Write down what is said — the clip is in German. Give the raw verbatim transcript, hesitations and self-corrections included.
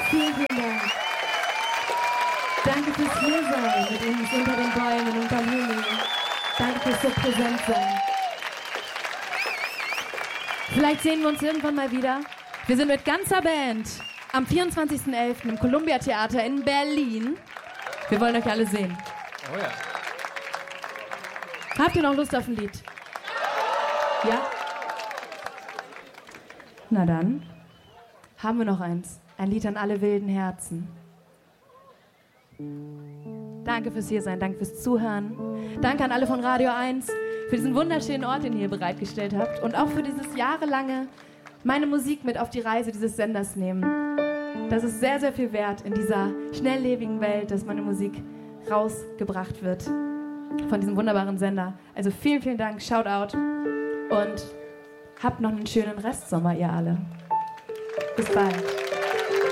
Vielen, vielen Dank. Danke fürs Hiersein mit uns unter den Bäumen und Balloni. Danke fürs so präsent sein. Vielleicht sehen wir uns irgendwann mal wieder. Wir sind mit ganzer Band am vierundzwanzigsten elften im Columbia Theater in Berlin. Wir wollen euch alle sehen. Oh ja. Habt ihr noch Lust auf ein Lied? Ja? Na dann haben wir noch eins. Ein Lied an alle wilden Herzen. Danke fürs Hiersein, danke fürs Zuhören. Danke an alle von Radio eins für diesen wunderschönen Ort, den ihr bereitgestellt habt. Und auch für dieses jahrelange meine Musik mit auf die Reise dieses Senders nehmen. Das ist sehr, sehr viel wert in dieser schnelllebigen Welt, dass meine Musik rausgebracht wird von diesem wunderbaren Sender. Also vielen, vielen Dank, Shoutout und habt noch einen schönen Restsommer, ihr alle. Bis bald.